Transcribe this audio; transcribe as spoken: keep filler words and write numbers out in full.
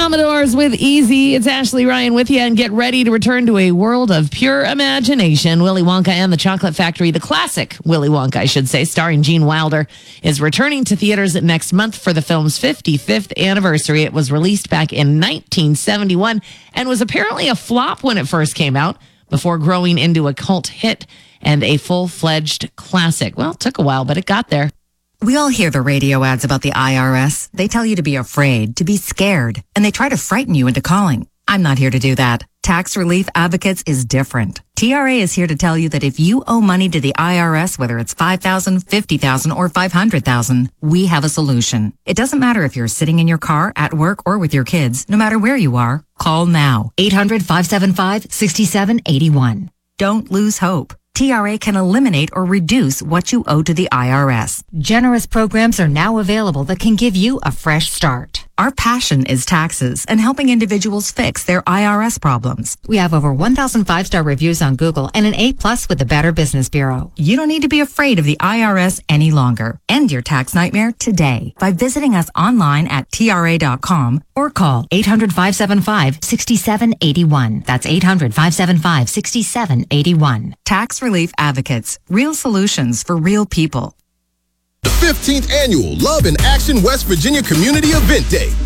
Commodores with Easy. It's Ashley Ryan with you, and get ready to return to a world of pure imagination. Willy Wonka and the Chocolate Factory, the classic Willy Wonka, I should say, starring Gene Wilder, is returning to theaters next month for the film's fifty-fifth anniversary. It was released back in nineteen seventy-one and was apparently a flop when it first came out, before growing into a cult hit and a full-fledged classic. Well, it took a while, but it got there. We all hear the radio ads about the I R S. They tell you to be afraid, to be scared, and they try to frighten you into calling. I'm not here to do that. Tax Relief Advocates is different. T R A is here to tell you that if you owe money to the I R S, whether it's five thousand dollars, fifty thousand dollars, or five hundred thousand dollars, we have a solution. It doesn't matter if you're sitting in your car, at work, or with your kids. No matter where you are, call now. eight hundred, five seven five, six seven eight one. Don't lose hope. T R A can eliminate or reduce what you owe to the I R S. Generous programs are now available that can give you a fresh start. Our passion is taxes and helping individuals fix their I R S problems. We have over one thousand five-star reviews on Google and an A plus with the Better Business Bureau. You don't need to be afraid of the I R S any longer. End your tax nightmare today by visiting us online at T R A dot com or call eight hundred, five seven five, six seven eight one. That's eight hundred, five seven five, six seven eight one. Tax Relief Advocates. Real solutions for real people. The fifteenth Annual Love in Action West Virginia Community Event Day.